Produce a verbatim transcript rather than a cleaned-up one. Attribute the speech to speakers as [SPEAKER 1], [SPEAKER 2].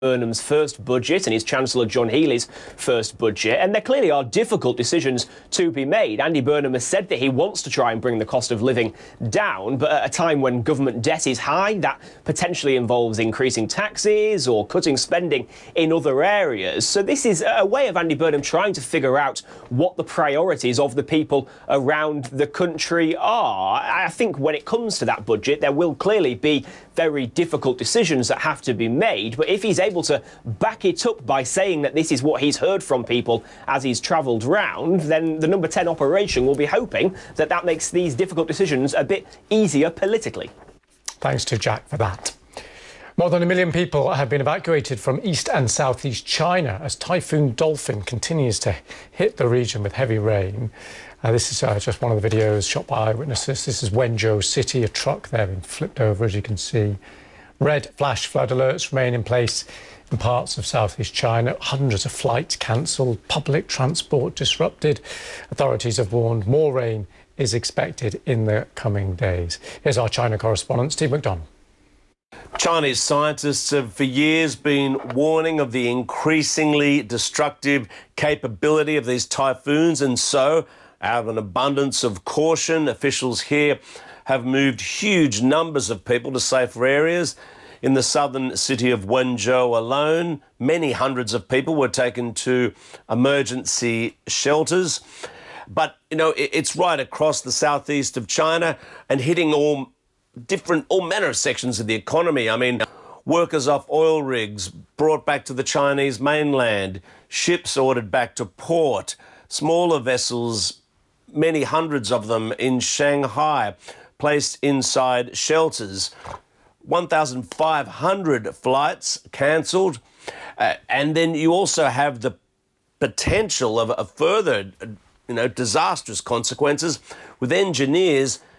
[SPEAKER 1] Burnham's first budget and his Chancellor John Healey's first budget, and there clearly are difficult decisions to be made. Andy Burnham has said that he wants to try and bring the cost of living down, but at a time when government debt is high, that potentially involves increasing taxes or cutting spending in other areas. So this is a way of Andy Burnham trying to figure out what the priorities of the people around the country are. I think when it comes to that budget, there will clearly be very difficult decisions that have to be made, but if he's able to back it up by saying that this is what he's heard from people as he's travelled round, then the Number ten operation will be hoping that that makes these difficult decisions a bit easier politically.
[SPEAKER 2] Thanks to Jack for that. More than a million people have been evacuated from east and southeast China as Typhoon Dolphin continues to hit the region with heavy rain. Uh, this is uh, just one of the videos shot by eyewitnesses. This is Wenzhou City, a truck there being flipped over, as you can see. Red flash flood alerts remain in place in parts of southeast China. Hundreds of flights cancelled, public transport disrupted. Authorities have warned more rain is expected in the coming days. Here's our China correspondent, Steve McDonald.
[SPEAKER 3] Chinese scientists have for years been warning of the increasingly destructive capability of these typhoons, and so, out of an abundance of caution, officials here have moved huge numbers of people to safer areas. In the southern city of Wenzhou alone, many hundreds of people were taken to emergency shelters. But, you know, it's right across the southeast of China and hitting all different, all manner of sections of the economy. I mean, workers off oil rigs brought back to the Chinese mainland, ships ordered back to port, smaller vessels, many hundreds of them in Shanghai, placed inside shelters. one thousand five hundred flights cancelled. Uh, and then you also have the potential of a further, you know, disastrous consequences, with engineers